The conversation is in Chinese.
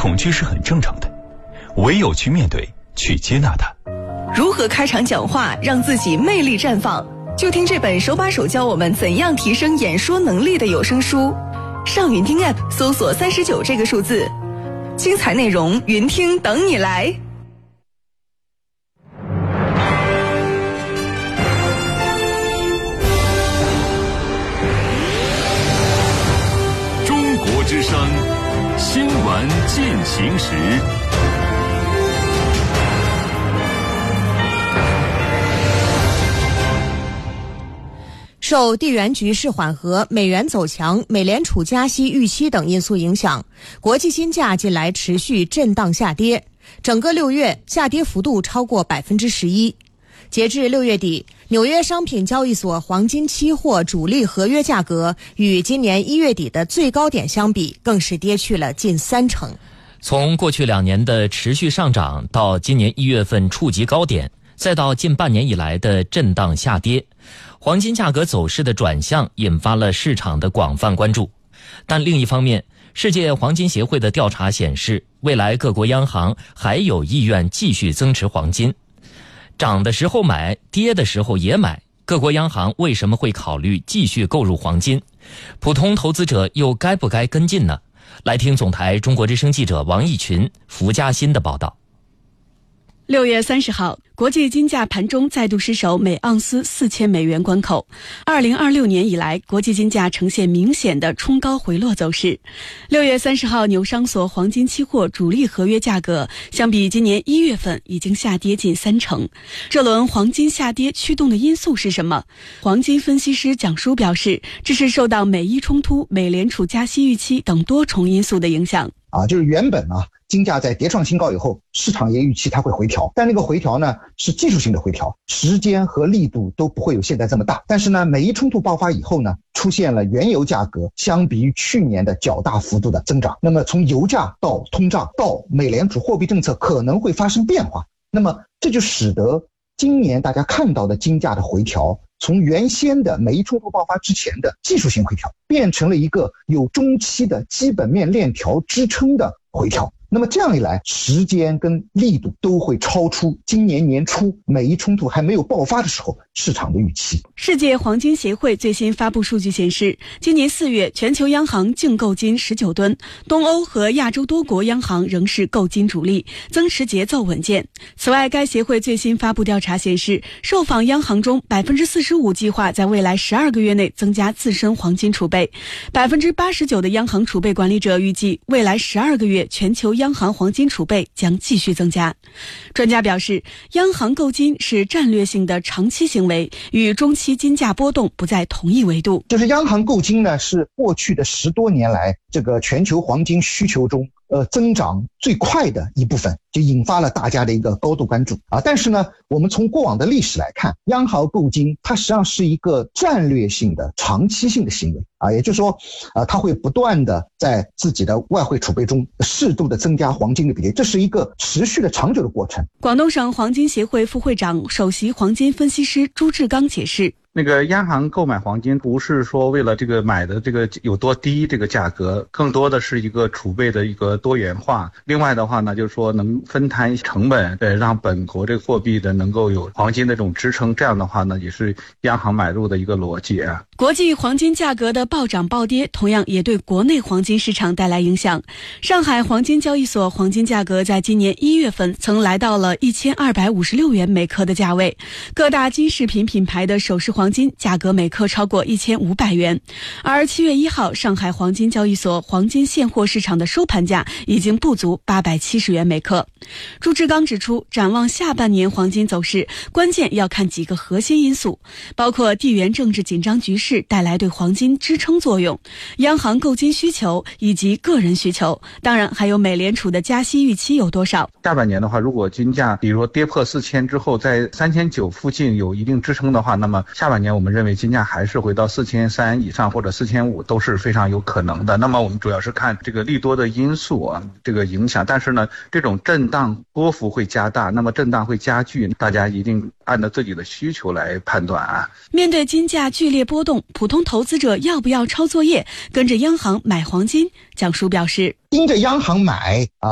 恐惧是很正常的，唯有去面对，去接纳它。 如何开场讲话让自己魅力绽放？就听这本手把手教我们怎样提升演说能力的有声书。上云听 App 搜索39这个数字，精彩内容云听等你来。 中国之声新闻进行时。 受地缘局势缓和、美元走强、美联储加息预期等因素影响，国际金价近来持续震荡下跌，整个6月下跌幅度超过 11%。截至6月底，纽约商品交易所黄金期货主力合约价格与今年1月底的最高点相比，更是跌去了近30%。 从过去2年的持续上涨，到今年1月份触及高点，再到近半年以来的震荡下跌，黄金价格走势的转向引发了市场的广泛关注。但另一方面，世界黄金协会的调查显示，未来各国央行还有意愿继续增持黄金。涨的时候买，跌的时候也买，各国央行为什么会考虑继续购入黄金？普通投资者又该不该跟进呢？来听总台中国之声记者王义群、福嘉欣的报道。 6月30号，国际金价盘中再度失守每盎司4000美元关口。2026年以来，国际金价呈现明显的冲高回落走势。6月30号，纽商所黄金期货主力合约价格相比今年1月份已经下跌近30%。这轮黄金下跌驱动的因素是什么？黄金分析师蒋舒表示，这是受到美伊冲突、美联储加息预期等多重因素的影响。 就是原本金价在跌创新高以后，市场也预期它会回调，但那个回调呢是技术性的回调，时间和力度都不会有现在这么大。但是呢，美伊冲突爆发以后呢，出现了原油价格相比于去年的较大幅度的增长。那么从油价到通胀到美联储货币政策可能会发生变化，那么这就使得今年大家看到的金价的回调，从原先的美伊冲突爆发之前的技术性回调，变成了一个有中期的基本面链条支撑的回调。那么这样一来，时间跟力度都会超出今年年初美伊冲突还没有爆发的时候市场的预期。 世界黄金协会最新发布数据显示，今年4月全球央行净购金19吨，东欧和亚洲多国央行仍是购金主力，增持节奏稳健。此外，该协会最新发布调查显示，受访央行中 45% 计划在未来12个月内增加自身黄金储备， 89% 的央行储备管理者预计未来12个月全球央行黄金储备将继续增加。专家表示，央行购金是战略性的长期行为，与中期金价波动不在同一维度。 就是央行购金呢，是过去的10多年来这个全球黄金需求中增长最快的一部分，就引发了大家的一个高度关注但是呢，我们从过往的历史来看，央行购金它实际上是一个战略性的长期性的行为也就是说它会不断的在自己的外汇储备中适度的增加黄金的比例，这是一个持续的长久的过程。 广东省黄金协会副会长、首席黄金分析师朱志刚解释， 那个央行购买黄金不是说为了这个买的这个有多低这个价格，更多的是一个储备的一个多元化。另外的话呢，就是说能分摊成本，让本国这个货币的能够有黄金的这种支撑，这样的话呢，也是央行买入的一个逻辑国际黄金价格的暴涨暴跌，同样也对国内黄金市场带来影响。上海黄金交易所黄金价格在今年1月份曾来到了1256元每克的价位，各大金饰品品牌的首饰黄金价格每克超过1500元。而7月1号，上海黄金交易所黄金现货市场的收盘价已经不足870元每克。朱志刚指出，展望下半年黄金走势，关键要看几个核心因素，包括地缘政治紧张局势带来对黄金支撑作用，央行购金需求以及个人需求，当然还有美联储的加息预期有多少。 下半年的话，如果金价比如说跌破4000之后，在3900附近有一定支撑的话，那么下半年我们认为金价还是回到4300以上或者4500都是非常有可能的。那么我们主要是看这个利多的因素这个影响，但是呢，这种震荡波幅会加大，那么震荡会加剧，大家一定按照自己的需求来判断面对金价剧烈波动，普通投资者要不要抄作业，跟着央行买黄金？蒋叔表示， 盯着央行买